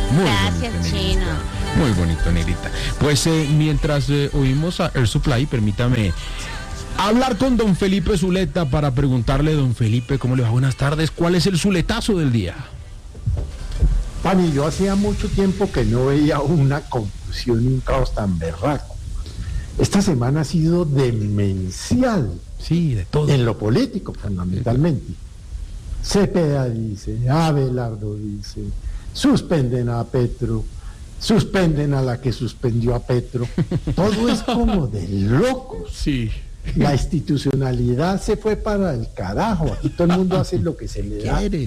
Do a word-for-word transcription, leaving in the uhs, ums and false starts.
Muy Gracias, bonito, Chino. Negrita. Muy bonito, Negrita. Pues eh, mientras eh, oímos a Air Supply, permítame hablar con don Felipe Zuleta para preguntarle, don Felipe, ¿cómo le va? Buenas tardes. ¿Cuál es el zuletazo del día? Pani, yo hacía mucho tiempo que no veía una confusión y un caos tan berraco. Esta semana ha sido demencial. Sí, de todo. En lo político, fundamentalmente. Cepeda dice, Abelardo dice, suspenden a Petro, suspenden a la que suspendió a Petro. Todo es como de locos. Sí. La institucionalidad se fue para el carajo. Aquí todo el mundo hace lo que se le da ¿Quiere?